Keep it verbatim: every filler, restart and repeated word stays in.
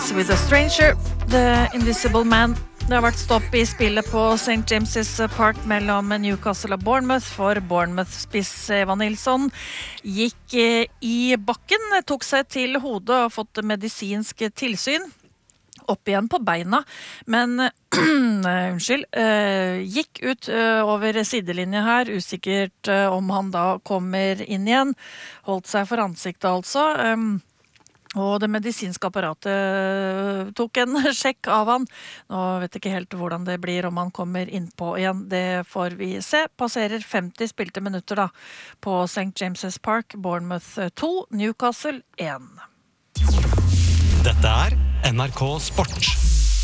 Dance with a Stranger, The Invisible Man. Det har vært stopp i spillet på Saint James's Park mellom Newcastle og Bournemouth, for Bournemouth-spiss Eva Nilsson gikk i bakken, tok seg til hodet og fått medisinsk tilsyn. Opp igjen på beina, men unnskyld, uh, gikk ut uh, over sidelinje her, usikkert uh, om han da kommer inn igjen. Holdt seg for ansiktet altså. Um, og det medisinske apparatet tok en sjekk av han. Nå vet jeg ikke helt hvordan det blir om han kommer innpå igjen. Det får vi se. Passerer femti spilte minutter da på Saint James's Park, Bournemouth to, Newcastle én. Dette er N R K Sport.